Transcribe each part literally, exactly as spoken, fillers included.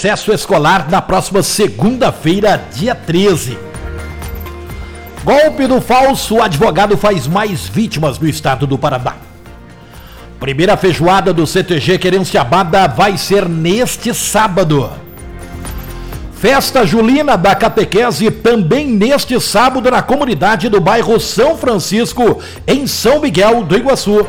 Recesso escolar na próxima segunda-feira, dia treze. Golpe do falso, o advogado faz mais vítimas no estado do Paraná. Primeira feijoada do C T G Querenciabada vai ser neste sábado. Festa julina da catequese também neste sábado na comunidade do bairro São Francisco, em São Miguel do Iguaçu.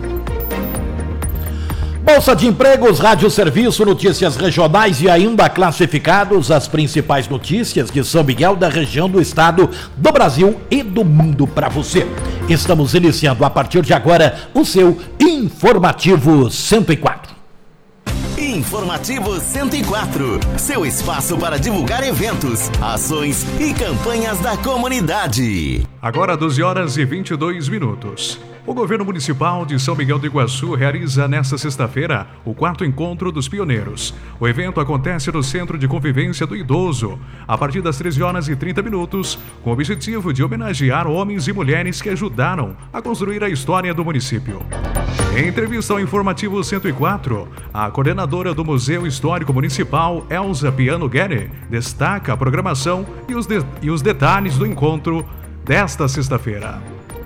Bolsa de Empregos, Rádio Serviço, notícias regionais e ainda classificados, as principais notícias de São Miguel, da região, do estado, do Brasil e do mundo para você. Estamos iniciando a partir de agora o seu Informativo cento e quatro. Informativo cento e quatro, seu espaço para divulgar eventos, ações e campanhas da comunidade. Agora doze horas e vinte e dois minutos. O Governo Municipal de São Miguel do Iguaçu realiza nesta sexta-feira o quarto Encontro dos Pioneiros. O evento acontece no Centro de Convivência do Idoso, a partir das treze horas e trinta minutos, com o objetivo de homenagear homens e mulheres que ajudaram a construir a história do município. Em entrevista ao Informativo cento e quatro, a coordenadora do Museu Histórico Municipal, Elza Piano Guerre, destaca a programação e os, de- e os detalhes do encontro desta sexta-feira.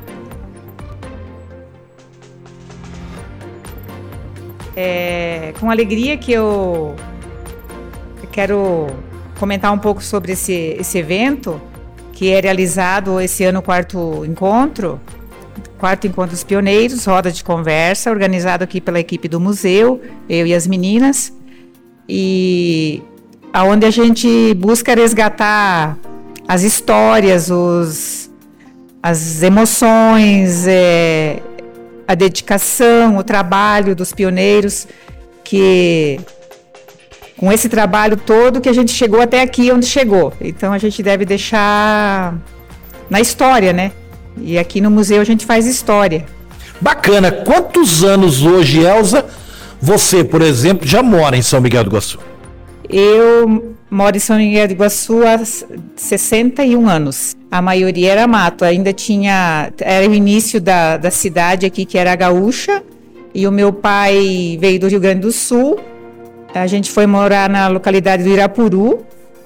É com alegria que eu quero comentar um pouco sobre esse, esse evento, que é realizado esse ano, o quarto encontro, quarto encontro dos pioneiros, roda de conversa, organizado aqui pela equipe do museu, eu e as meninas, e aonde a gente busca resgatar as histórias, os, as emoções, é, a dedicação, o trabalho dos pioneiros, que com esse trabalho todo que a gente chegou até aqui onde chegou. Então a gente deve deixar na história, né? E aqui no museu a gente faz história. Bacana. Quantos anos hoje, Elza, você, por exemplo, já mora em São Miguel do Iguaçu? Eu moro em São Miguel do Iguaçu há sessenta e um anos. A maioria era mato, ainda tinha, era o início da, da cidade aqui, que era a Gaúcha, e o meu pai veio do Rio Grande do Sul. A gente foi morar na localidade do Irapuru,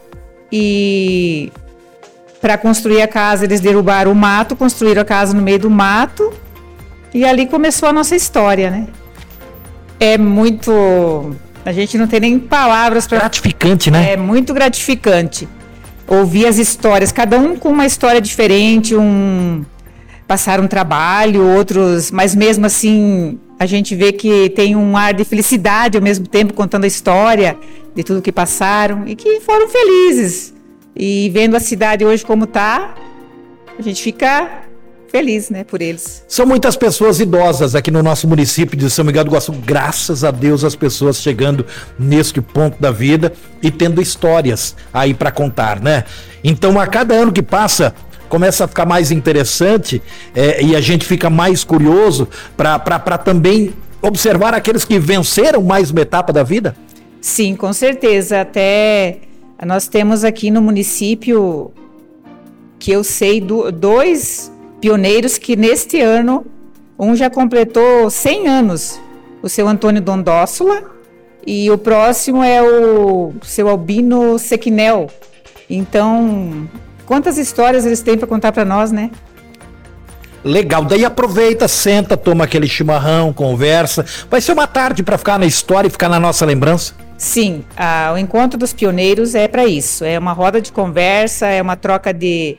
e para construir a casa eles derrubaram o mato, construíram a casa no meio do mato, e ali começou a nossa história, né? É muito... A gente não tem nem palavras para... Gratificante, né? É muito gratificante ouvir as histórias, cada um com uma história diferente, um passaram um trabalho, outros, mas mesmo assim a gente vê que tem um ar de felicidade ao mesmo tempo contando a história de tudo que passaram e que foram felizes. E vendo a cidade hoje como está, a gente fica feliz, né, por eles. São muitas pessoas idosas aqui no nosso município de São Miguel do Iguaçu. Graças a Deus, as pessoas chegando neste ponto da vida e tendo histórias aí para contar, né? Então, a cada ano que passa, começa a ficar mais interessante, é, e a gente fica mais curioso para também observar aqueles que venceram mais uma etapa da vida. Sim, com certeza. Até nós temos aqui no município, que eu sei, do, dois pioneiros que neste ano, um já completou cem anos, o seu Antônio Dondóssola, e o próximo é o seu Albino Sequinel. Então, quantas histórias eles têm para contar para nós, né? Legal, daí aproveita, senta, toma aquele chimarrão, conversa. Vai ser uma tarde para ficar na história e ficar na nossa lembrança. Sim, a, o Encontro dos Pioneiros é para isso, é uma roda de conversa, é uma troca de...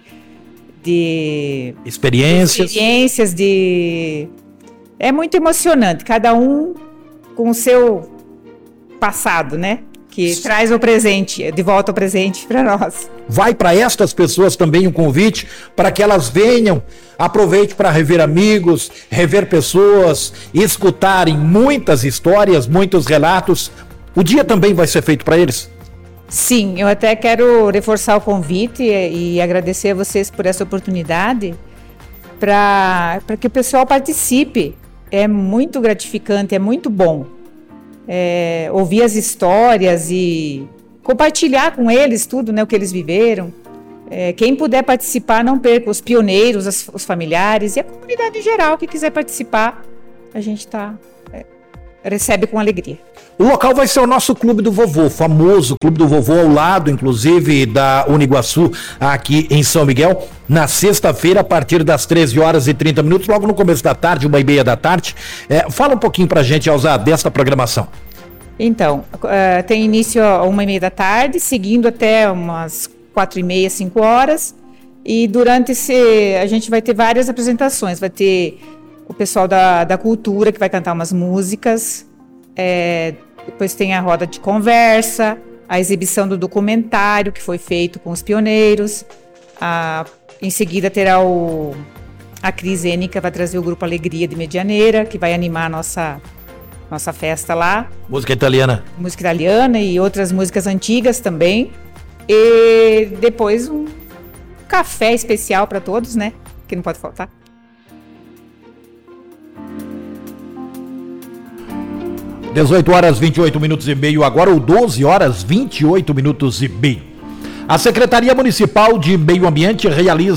de experiências. de experiências, de... É muito emocionante, cada um com o seu passado, né? Que traz o presente, de volta ao presente para nós. Vai para estas pessoas também um convite para que elas venham, aproveite para rever amigos, rever pessoas, escutarem muitas histórias, muitos relatos. O dia também vai ser feito para eles? Sim, eu até quero reforçar o convite e, e agradecer a vocês por essa oportunidade, para que o pessoal participe. É muito gratificante, é muito bom é, ouvir as histórias e compartilhar com eles tudo, né, o que eles viveram. É, quem puder participar, não perca, os pioneiros, as, os familiares e a comunidade em geral que quiser participar, a gente está é, recebe com alegria. O local vai ser o nosso Clube do Vovô, famoso Clube do Vovô, ao lado, inclusive, da Uniguaçu, aqui em São Miguel, na sexta-feira, a partir das treze horas e trinta minutos, logo no começo da tarde, uma e meia da tarde. É, fala um pouquinho pra gente, Elza, desta programação. Então, uh, tem início a uma e meia da tarde, seguindo até umas quatro e meia, cinco horas, e durante esse, a gente vai ter várias apresentações, vai ter o pessoal da, da cultura que vai cantar umas músicas, é, depois tem a roda de conversa, a exibição do documentário que foi feito com os pioneiros, a, em seguida terá o, a Cris Ênica, vai trazer o grupo Alegria de Medianeira, que vai animar a nossa, nossa festa lá. Música italiana. Música italiana e outras músicas antigas também. E depois um café especial para todos, né? Que não pode faltar. dezoito horas, vinte e oito minutos e meio, agora ou doze horas, vinte e oito minutos e meio. A Secretaria Municipal de Meio Ambiente realiza